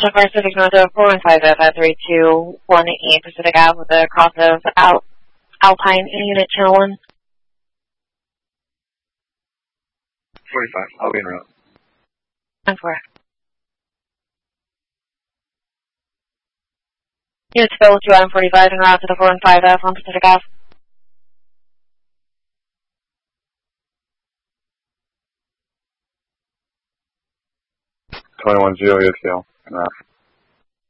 Chauffeur Pacific North of 415 at 3218 Pacific Ave with a cross of Alpine Unit Channel 1. 45, I'll be en route. 10-4. Units Phil 2 Item 45 en route to the 415 F on Pacific Ave. Twenty-one Juliet, en route.